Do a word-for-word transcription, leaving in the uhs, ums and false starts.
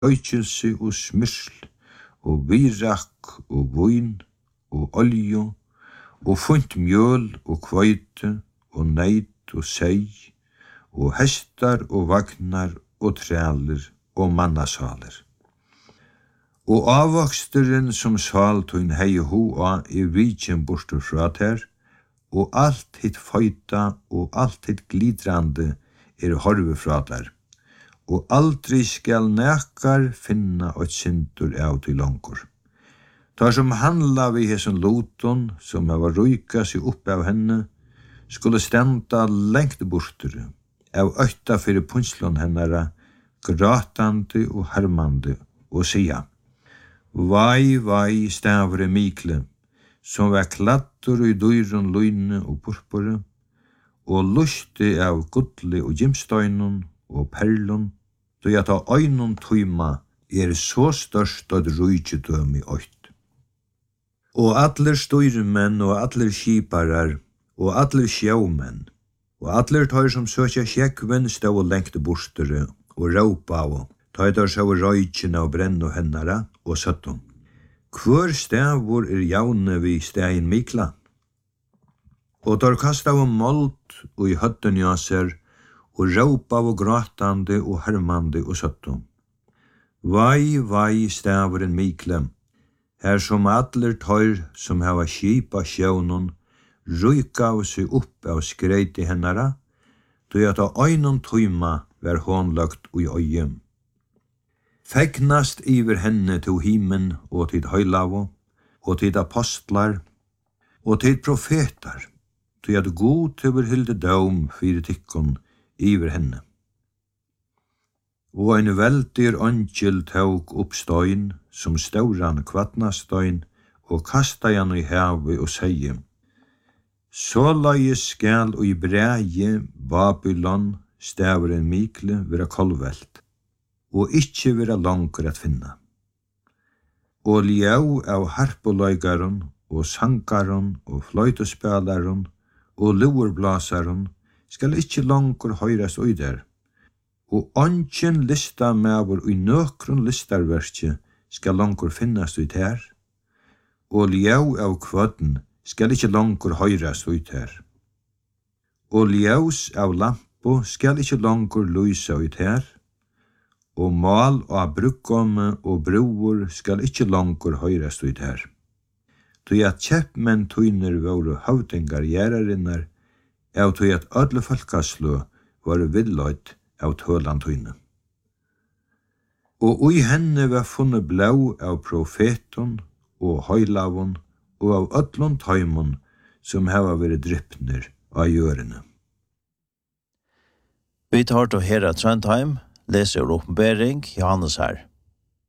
røykelse og smyrsl, og virak og vin, og olje, og funt mjøl og kvøyte, og neit og sei, og hestar og vagnar og træler og mannasaler. Og avvoksteren som sal tøyn hei ho a i vikjen bortur fra ter, og alt hitt føyta og alt hitt glidrandi er horve fra der, og aldri skal nekar finna og sindur av til langur. Tar som handla vi hesson loton, som hava røyka seg opp av henne, skulle stenda lengt bortur, av øtta fyrir punslun hennara, gratandi og harmandi, og sia, vai, vai, stavre mikle, som var klattur i dyrun løyne og purpure, og lusti av gudli og gimstøynun og perlun, då jeg ta øynun tøyma er så størst at rujtjedøm i øyt. Og atler styrmenn og atler skiparar, og atler sjaumenn, og atler tøy som søkja sjekven stå og lengte bortere, og råpa av, tøy der sjå røykjene og brennu hennara, og søttum. Hvor stavur er jaune vi stein mikla? Og der kasta av mold og i høtten jaser, og råpa av gratande og hermande og søttum. Vai, vai, stavuren mikla, her som atler tøyr som hava skipa sjøvnun, røyka av seg opp av skreiti hennara, då at av øynun tøyma ver hånlagt og i øyem. Fegnast iver henne til himen og til høylavo, og til apostlar, og til profetar, til at god til hilde døm fyrir tikkun iver henne. Og ein veldir angel tåg opp støyn, som stauran kvatnastøyn, og kasta han i havet og seie, så laie skal og i breie Babylon stavren mikle vera kolvelt, og ikkje vera langur at finna. Og ljau av harpoløygaron, og sangaron, og fløytespelaron, og lurblasaron skal ikkje langur høyrast ui der, og ongen lista mevor ui nøkron listarverkje skal langur finnast ui ter, og ljau av kvødden skal ikkje langur høyrast ui ter. Og ljaus av lampo skal ikkje langur lysa ui ter, og mal og brukkomme og broer skal ikkje langur høyrast ui ter. Tui at kjeppmenn tøyner våre høvdingar gjerarinnar, av tui at ødle folkaslu var villøyt av tølan tøyne. Og ui henne var funnet blau av profeton og høylavon og av ødlon tøymon som hava vært dryppner av gjørene. Vi tar til Hera Trondheim, leser åpenbering Johannes her.